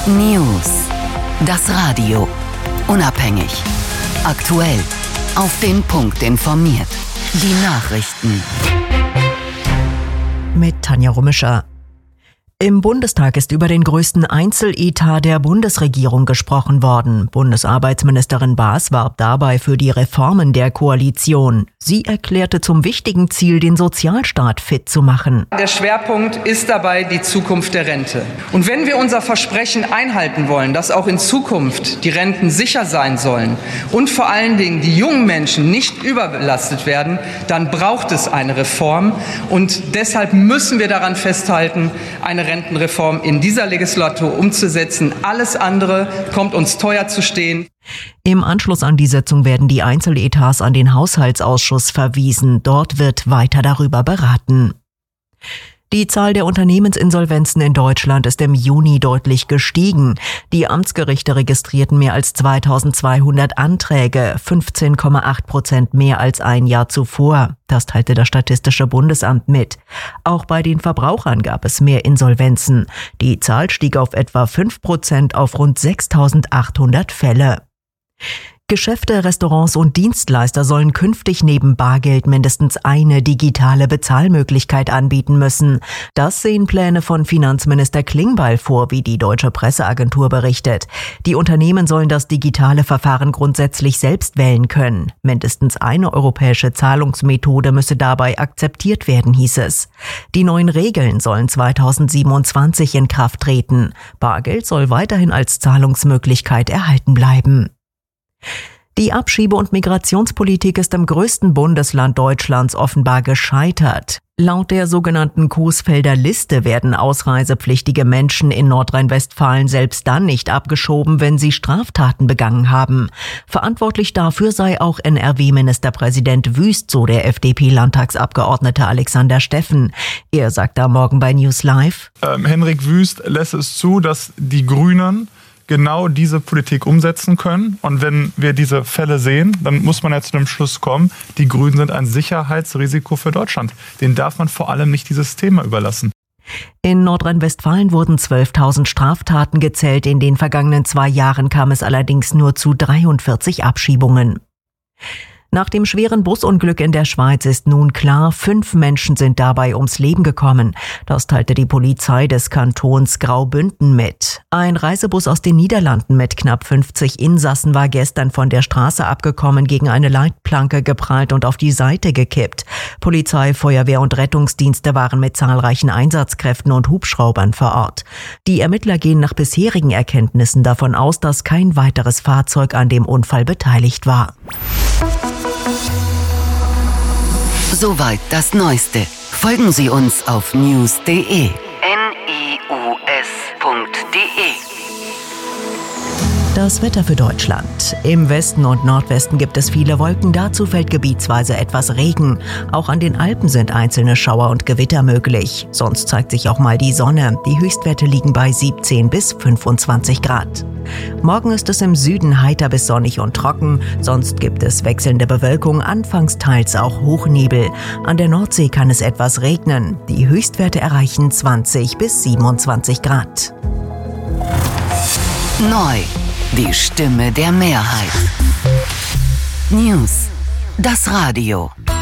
News. Das Radio. Unabhängig. Aktuell. Auf den Punkt informiert. Die Nachrichten. Mit Tanja Rummischer. Im Bundestag ist über den größten Einzeletat der Bundesregierung gesprochen worden. Bundesarbeitsministerin Baas warb dabei für die Reformen der Koalition. Sie erklärte zum wichtigen Ziel, den Sozialstaat fit zu machen. Der Schwerpunkt ist dabei die Zukunft der Rente. Und wenn wir unser Versprechen einhalten wollen, dass auch in Zukunft die Renten sicher sein sollen und vor allen Dingen die jungen Menschen nicht überbelastet werden, dann braucht es eine Reform. Und deshalb müssen wir daran festhalten, eine Rentenreform in dieser Legislatur umzusetzen. Alles andere kommt uns teuer zu stehen. Im Anschluss an die Sitzung werden die Einzeletats an den Haushaltsausschuss verwiesen. Dort wird weiter darüber beraten. Die Zahl der Unternehmensinsolvenzen in Deutschland ist im Juni deutlich gestiegen. Die Amtsgerichte registrierten mehr als 2200 Anträge, 15,8% mehr als ein Jahr zuvor. Das teilte das Statistische Bundesamt mit. Auch bei den Verbrauchern gab es mehr Insolvenzen. Die Zahl stieg auf etwa 5% auf rund 6800 Fälle. Geschäfte, Restaurants und Dienstleister sollen künftig neben Bargeld mindestens eine digitale Bezahlmöglichkeit anbieten müssen. Das sehen Pläne von Finanzminister Klingbeil vor, wie die Deutsche Presseagentur berichtet. Die Unternehmen sollen das digitale Verfahren grundsätzlich selbst wählen können. Mindestens eine europäische Zahlungsmethode müsse dabei akzeptiert werden, hieß es. Die neuen Regeln sollen 2027 in Kraft treten. Bargeld soll weiterhin als Zahlungsmöglichkeit erhalten bleiben. Die Abschiebe- und Migrationspolitik ist im größten Bundesland Deutschlands offenbar gescheitert. Laut der sogenannten Coesfelder Liste werden ausreisepflichtige Menschen in Nordrhein-Westfalen selbst dann nicht abgeschoben, wenn sie Straftaten begangen haben. Verantwortlich dafür sei auch NRW-Ministerpräsident Wüst, so der FDP-Landtagsabgeordnete Alexander Steffen. Er sagt am Morgen bei News Live: Henrik Wüst lässt es zu, dass die Grünen genau diese Politik umsetzen können. Und wenn wir diese Fälle sehen, dann muss man ja zu dem Schluss kommen, die Grünen sind ein Sicherheitsrisiko für Deutschland. Denen darf man vor allem nicht dieses Thema überlassen. In Nordrhein-Westfalen wurden 12.000 Straftaten gezählt. In den vergangenen 2 Jahren kam es allerdings nur zu 43 Abschiebungen. Nach dem schweren Busunglück in der Schweiz ist nun klar, 5 Menschen sind dabei ums Leben gekommen. Das teilte die Polizei des Kantons Graubünden mit. Ein Reisebus aus den Niederlanden mit knapp 50 Insassen war gestern von der Straße abgekommen, gegen eine Leitplanke geprallt und auf die Seite gekippt. Polizei, Feuerwehr und Rettungsdienste waren mit zahlreichen Einsatzkräften und Hubschraubern vor Ort. Die Ermittler gehen nach bisherigen Erkenntnissen davon aus, dass kein weiteres Fahrzeug an dem Unfall beteiligt war. Soweit das Neueste. Folgen Sie uns auf news.de. news.de. Das Wetter für Deutschland. Im Westen und Nordwesten gibt es viele Wolken, dazu fällt gebietsweise etwas Regen. Auch an den Alpen sind einzelne Schauer und Gewitter möglich. Sonst zeigt sich auch mal die Sonne. Die Höchstwerte liegen bei 17 bis 25 Grad. Morgen ist es im Süden heiter bis sonnig und trocken. Sonst gibt es wechselnde Bewölkung, anfangs teils auch Hochnebel. An der Nordsee kann es etwas regnen. Die Höchstwerte erreichen 20 bis 27 Grad. Neu. Die Stimme der Mehrheit. News. Das Radio.